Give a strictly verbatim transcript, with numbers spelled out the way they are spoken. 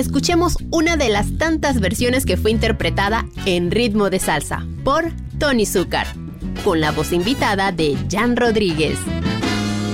escuchemos una de las tantas versiones que fue interpretada en ritmo de salsa por Tony Zúcar, con la voz invitada de Jan Rodríguez.